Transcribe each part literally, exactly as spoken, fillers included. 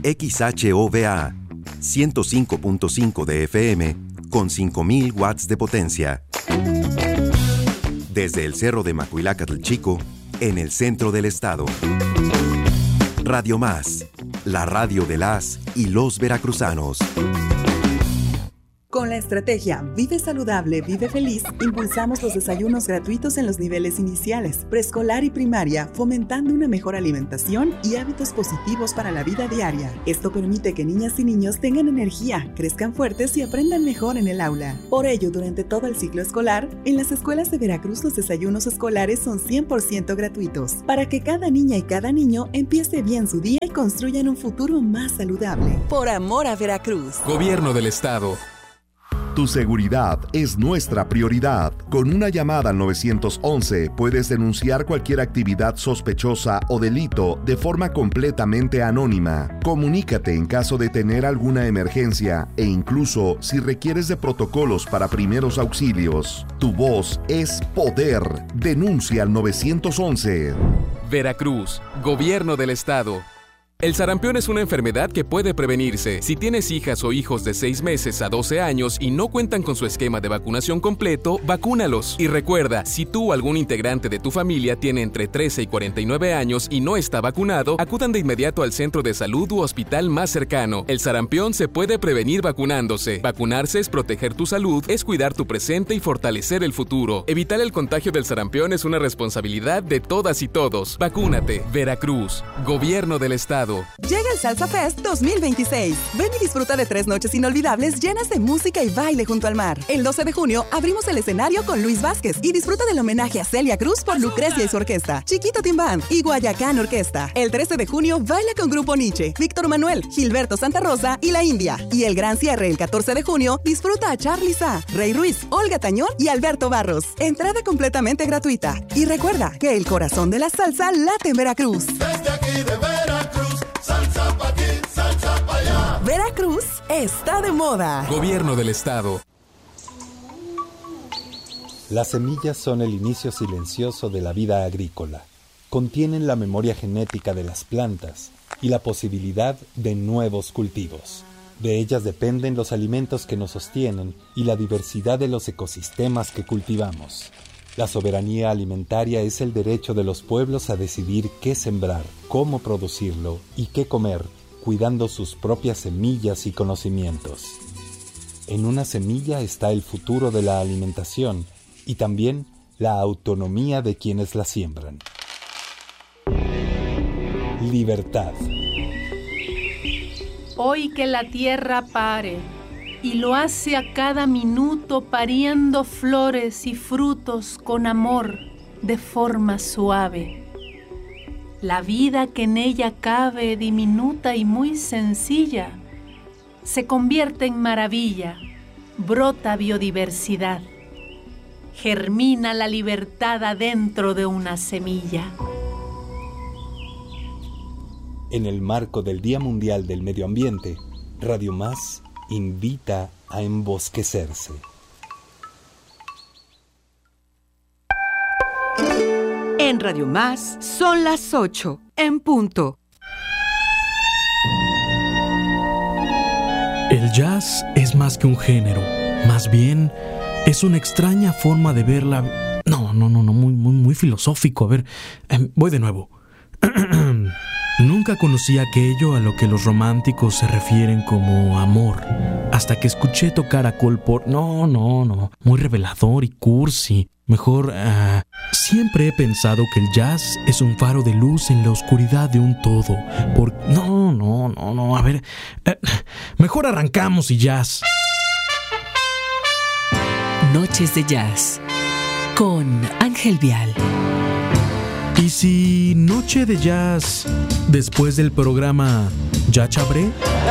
X H O V A, ciento cinco punto cinco de F M, con cinco mil watts de potencia. Desde el Cerro de Macuilácatl Chico, en el centro del estado. Radio Más, la radio de las y los veracruzanos. Con la estrategia Vive Saludable, Vive Feliz, impulsamos los desayunos gratuitos en los niveles iniciales, preescolar y primaria, fomentando una mejor alimentación y hábitos positivos para la vida diaria. Esto permite que niñas y niños tengan energía, crezcan fuertes y aprendan mejor en el aula. Por ello, durante todo el ciclo escolar, en las escuelas de Veracruz los desayunos escolares son cien por ciento gratuitos, para que cada niña y cada niño empiece bien su día y construyan un futuro más saludable. Por amor a Veracruz. Gobierno del Estado. Tu seguridad es nuestra prioridad. Con una llamada al nueve once puedes denunciar cualquier actividad sospechosa o delito de forma completamente anónima. Comunícate en caso de tener alguna emergencia e incluso si requieres de protocolos para primeros auxilios. Tu voz es poder. Denuncia al nueve once. Veracruz, Gobierno del Estado. El sarampión es una enfermedad que puede prevenirse. Si tienes hijas o hijos de seis meses a doce años y no cuentan con su esquema de vacunación completo, vacúnalos. Y recuerda, si tú o algún integrante de tu familia tiene entre trece y cuarenta y nueve años y no está vacunado, acudan de inmediato al centro de salud u hospital más cercano. El sarampión se puede prevenir vacunándose. Vacunarse es proteger tu salud, es cuidar tu presente y fortalecer el futuro. Evitar el contagio del sarampión es una responsabilidad de todas y todos. Vacúnate. Veracruz, Gobierno del Estado. Llega el Salsa Fest dos mil veintiséis. Ven y disfruta de tres noches inolvidables llenas de música y baile junto al mar. El doce de junio abrimos el escenario con Luis Vázquez y disfruta del homenaje a Celia Cruz por Lucrecia y su orquesta, Chiquito Team Band y Guayacán Orquesta. El trece de junio baila con Grupo Nietzsche, Víctor Manuel, Gilberto Santa Rosa y La India. Y el gran cierre el catorce de junio disfruta a Charly Sa, Rey Ruiz, Olga Tañón y Alberto Barros. Entrada completamente gratuita. Y recuerda que el corazón de la salsa late en Veracruz. Desde aquí de Veracruz, salsa pa' aquí, salsa pa' allá. Veracruz está de moda. Gobierno del Estado. Las semillas son el inicio silencioso de la vida agrícola. Contienen la memoria genética de las plantas y la posibilidad de nuevos cultivos. De ellas dependen los alimentos que nos sostienen y la diversidad de los ecosistemas que cultivamos. La soberanía alimentaria es el derecho de los pueblos a decidir qué sembrar, cómo producirlo y qué comer, cuidando sus propias semillas y conocimientos. En una semilla está el futuro de la alimentación y también la autonomía de quienes la siembran. Libertad. Hoy que la tierra pare, y lo hace a cada minuto pariendo flores y frutos con amor de forma suave. La vida que en ella cabe, diminuta y muy sencilla, se convierte en maravilla, brota biodiversidad, germina la libertad adentro de una semilla. En el marco del Día Mundial del Medio Ambiente, Radio Más invita a embosquecerse. En Radio Más son las ocho, en punto. El jazz es más que un género, más bien es una extraña forma de ver la... No, no, no, no, muy, muy, muy filosófico. A ver, eh, voy de nuevo. Nunca conocí aquello a lo que los románticos se refieren como amor, hasta que escuché tocar a Cole Porter. No, no, no, muy revelador y cursi. Mejor, uh, siempre he pensado que el jazz es un faro de luz en la oscuridad de un todo. Por... No, no, no, no, a ver, uh, mejor arrancamos y jazz. Noches de Jazz con Ángel Vial. ¿Y si noche de jazz después del programa ya chabré?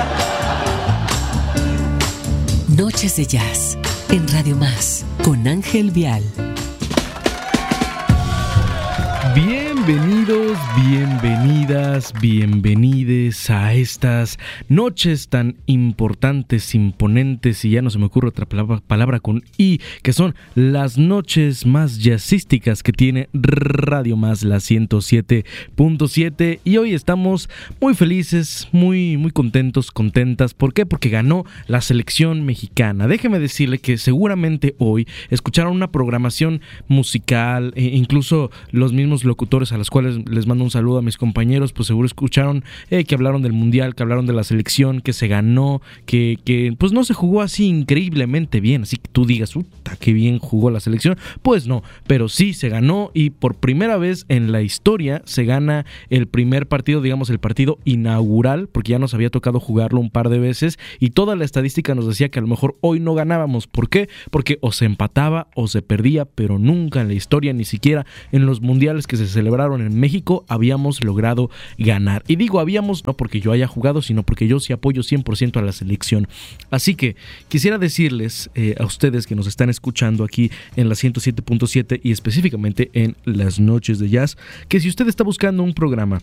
Noches de Jazz en Radio Más con Ángel Vial. Bien, Bienvenidos, bienvenidas, bienvenides a estas noches tan importantes, imponentes, y ya no se me ocurre otra palabra, palabra con I, que son las noches más jazzísticas que tiene Radio Más, la ciento siete punto siete, y hoy estamos muy felices, muy, muy contentos, contentas. ¿Por qué? Porque ganó la selección mexicana. Déjeme decirle que seguramente hoy escucharon una programación musical, e incluso los mismos locutores a los cuales les mando un saludo a mis compañeros, pues seguro escucharon eh, que hablaron del mundial, que hablaron de la selección, que se ganó, que, que pues no se jugó así increíblemente bien, así que tú digas, puta, qué bien jugó la selección, pues no, pero sí se ganó, y por primera vez en la historia se gana el primer partido, digamos el partido inaugural, porque ya nos había tocado jugarlo un par de veces, y toda la estadística nos decía que a lo mejor hoy no ganábamos. ¿Por qué? Porque o se empataba o se perdía, pero nunca en la historia, ni siquiera en los mundiales que se celebraron en México, habíamos logrado ganar. Y digo habíamos, no porque yo haya jugado, sino porque yo sí apoyo cien por ciento a la selección. Así que quisiera decirles eh, a ustedes que nos están escuchando aquí en la ciento siete punto siete y específicamente en Las Noches de Jazz, que si usted está buscando un programa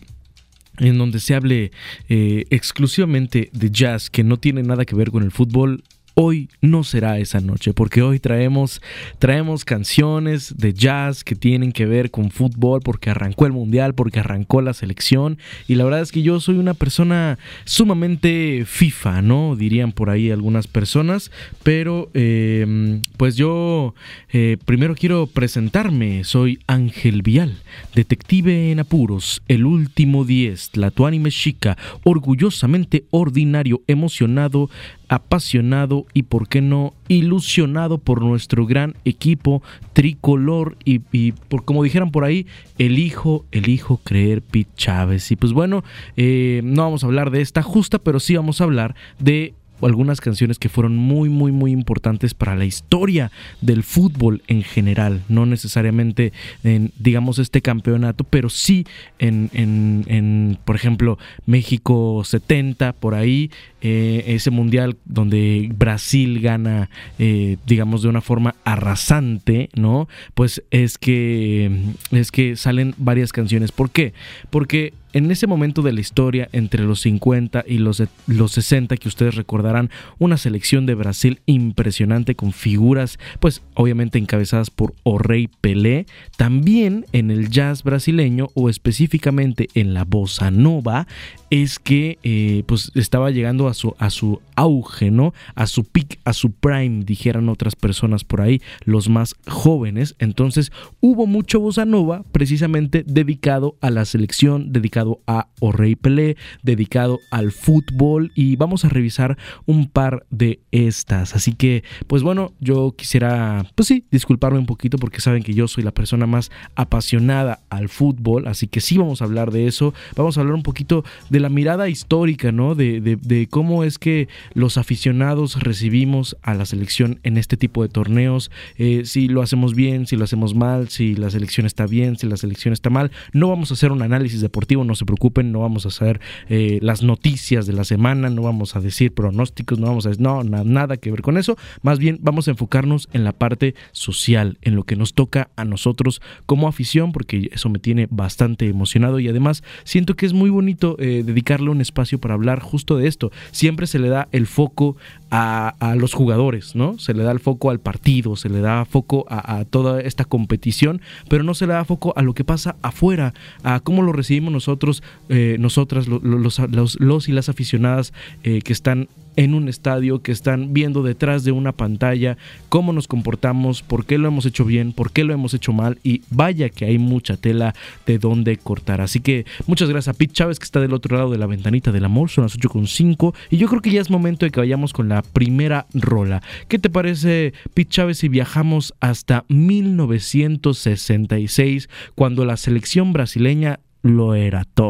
en donde se hable eh, exclusivamente de jazz, que no tiene nada que ver con el fútbol, hoy no será esa noche, porque hoy traemos, traemos canciones de jazz que tienen que ver con fútbol, porque arrancó el mundial, porque arrancó la selección, y la verdad es que yo soy una persona sumamente FIFA, ¿no? Dirían por ahí algunas personas, pero eh, pues yo eh, primero quiero presentarme. Soy Ángel Vial, detective en apuros, el último diez, Tlatoani Mexica, orgullosamente ordinario, emocionado, apasionado y, por qué no, ilusionado por nuestro gran equipo tricolor, y, y por como dijeran por ahí, elijo, elijo creer Pete Chávez. Y pues bueno, eh, no vamos a hablar de esta justa, pero sí vamos a hablar de algunas canciones que fueron muy, muy, muy importantes para la historia del fútbol en general, no necesariamente en, digamos, este campeonato, pero sí en, en, en por ejemplo, México setenta, por ahí, eh, ese mundial donde Brasil gana, eh, digamos, de una forma arrasante, ¿no? Pues es que, es que salen varias canciones. ¿Por qué? Porque en ese momento de la historia, entre los cincuenta y los, los sesenta, que ustedes recordarán, una selección de Brasil impresionante con figuras, pues obviamente encabezadas por O Rei Pelé. También en el jazz brasileño, o específicamente en la bossa nova, es que eh, pues estaba llegando a su, a su auge, ¿no? A su peak, a su prime, dijeran otras personas por ahí, los más jóvenes. Entonces hubo mucho bossa nova precisamente dedicado a la selección, dedicado a O Rei Pelé, dedicado al fútbol, y vamos a revisar un par de estas. Así que, pues bueno, yo quisiera, pues sí, disculparme un poquito, porque saben que yo soy la persona más apasionada al fútbol, así que sí vamos a hablar de eso. Vamos a hablar un poquito de la mirada histórica, ¿no? De, de, de cómo es que los aficionados recibimos a la selección en este tipo de torneos, eh, si lo hacemos bien, si lo hacemos mal, si la selección está bien, si la selección está mal. No vamos a hacer un análisis deportivo, no se preocupen, no vamos a hacer eh, las noticias de la semana, no vamos a decir pronósticos, no vamos a decir, no, na, nada que ver con eso. Más bien vamos a enfocarnos en la parte social, en lo que nos toca a nosotros como afición, porque eso me tiene bastante emocionado, y además siento que es muy bonito eh, dedicarle un espacio para hablar justo de esto. Siempre se le da el foco a, a los jugadores, ¿no? Se le da el foco al partido, se le da foco a, a toda esta competición, pero no se le da foco a lo que pasa afuera, a cómo lo recibimos nosotros, eh, nosotras, los, los, los, los y las aficionadas eh, que están en un estadio, que están viendo detrás de una pantalla cómo nos comportamos, por qué lo hemos hecho bien, por qué lo hemos hecho mal, y vaya que hay mucha tela de dónde cortar. Así que muchas gracias a Pete Chávez, que está del otro lado de la ventanita del amor. Son las ocho con cinco, y yo creo que ya es momento de que vayamos con la primera rola. ¿Qué te parece, Pete Chávez, si viajamos hasta mil novecientos sesenta y seis, cuando la selección brasileña lo era todo?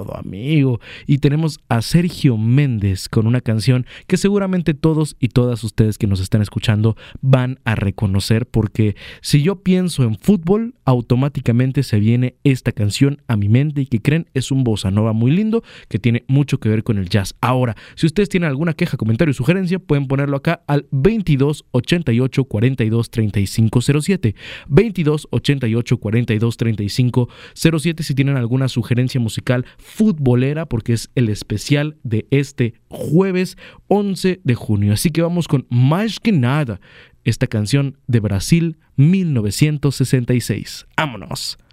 todo, amigo. Y tenemos a Sergio Méndez con una canción que seguramente todos y todas ustedes que nos están escuchando van a reconocer, porque si yo pienso en fútbol, automáticamente se viene esta canción a mi mente y que creen es un bossa nova muy lindo que tiene mucho que ver con el jazz. Ahora, si ustedes tienen alguna queja, comentario o sugerencia, pueden ponerlo acá al veintidós ochenta y ocho cuarenta y dos treinta y cinco cero siete. veintidós ochenta y ocho cuarenta y dos treinta y cinco cero siete si tienen alguna sugerencia musical futbolera, porque es el especial de este jueves once de junio. Así que vamos con Más que Nada, esta canción de Brasil mil novecientos sesenta y seis. ¡Vámonos!